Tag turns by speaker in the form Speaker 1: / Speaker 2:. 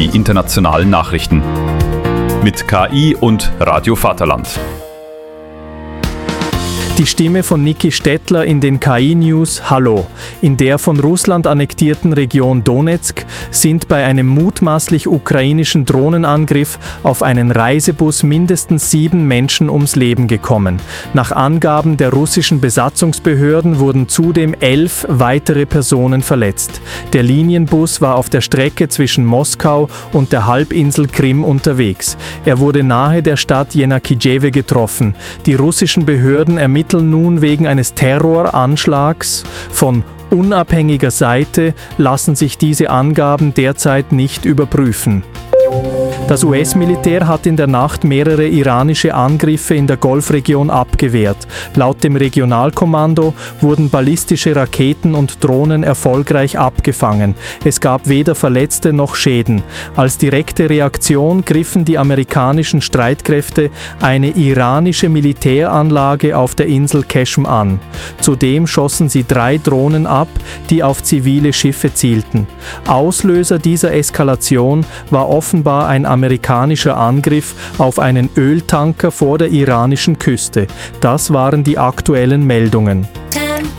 Speaker 1: die internationalen Nachrichten. Mit KI und Radio Vaterland.
Speaker 2: Die Stimme von Niki Stettler in den KI-News. Hallo. In der von Russland annektierten Region Donezk sind bei einem mutmaßlich ukrainischen Drohnenangriff auf einen Reisebus mindestens 7 Menschen ums Leben gekommen. Nach Angaben der russischen Besatzungsbehörden wurden zudem 11 weitere Personen verletzt. Der Linienbus war auf der Strecke zwischen Moskau und der Halbinsel Krim unterwegs. Er wurde nahe der Stadt Jenakijewe getroffen. Die russischen Behörden ermitteln nun wegen eines Terroranschlags. Von unabhängiger Seite lassen sich diese Angaben derzeit nicht überprüfen. Das US-Militär hat in der Nacht mehrere iranische Angriffe in der Golfregion abgewehrt. Laut dem Regionalkommando wurden ballistische Raketen und Drohnen erfolgreich abgefangen. Es gab weder Verletzte noch Schäden. Als direkte Reaktion griffen die amerikanischen Streitkräfte eine iranische Militäranlage auf der Insel Qeshm an. Zudem schossen sie 3 Drohnen ab, die auf zivile Schiffe zielten. Auslöser dieser Eskalation war offenbar ein amerikanischer Angriff auf einen Öltanker vor der iranischen Küste. Das waren die aktuellen Meldungen.